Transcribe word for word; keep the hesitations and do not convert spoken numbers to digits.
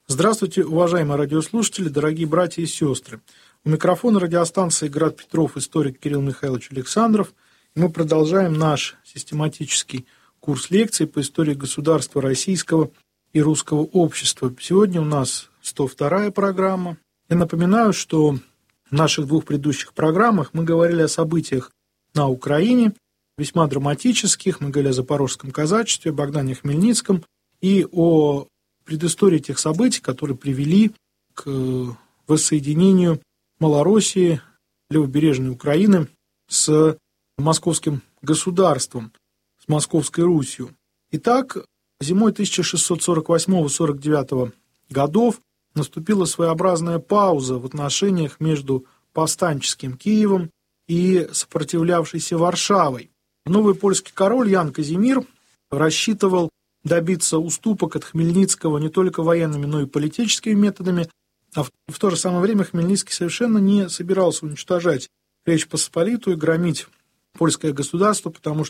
Здравствуйте, уважаемые радиослушатели, дорогие братья и сестры. У микрофона радиостанции «Град Петров» историк Кирилл Михайлович Александров. И мы продолжаем наш систематический курс лекций по истории государства российского и русского общества. Сегодня у нас сто вторая программа. Я напоминаю, что в наших двух предыдущих программах мы говорили о событиях на Украине, весьма драматических. Мы говорили о Запорожском казачестве, Богдане Хмельницком и о предыстории тех событий, которые привели к воссоединению Малороссии, левобережной Украины с московским государством, с Московской Русью. Итак, зимой тысяча шестьсот сорок восьмого — сорок девятого годов наступила своеобразная пауза в отношениях между повстанческим Киевом и сопротивлявшейся Варшавой. Новый польский король Ян Казимир рассчитывал добиться уступок от Хмельницкого не только военными, но и политическими методами, а в, в то же самое время Хмельницкий совершенно не собирался уничтожать Речь Посполитую, громить польское государство, потому что